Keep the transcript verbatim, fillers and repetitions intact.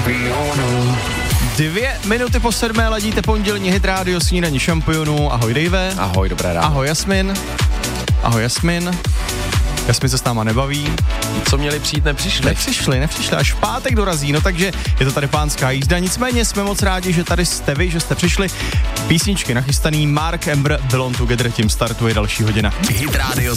šampionů. Dvě minuty po sedmé ladíte pondělní hit rádio Snídaní šampionů. Ahoj Dave. Ahoj, dobré ráno. Ahoj Jasmin. Ahoj Jasmin. Jasmin se s náma nebaví. Co měli přijít, nepřišli. Nepřišli, nepřišli, až v pátek dorazí, no takže je to tady pánská jízda. Nicméně jsme moc rádi, že tady jste vy, že jste přišli. Písničky nachystaný Mark Ember, Belong Together, tím startuje další hodina. Hit rádio